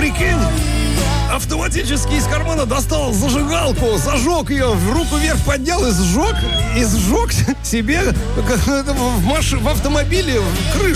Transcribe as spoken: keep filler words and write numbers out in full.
прикинь, автоматически из кармана достал зажигалку, зажег ее, в руку вверх поднял и сжег, и сжег себе в, маш... в автомобиле крышу.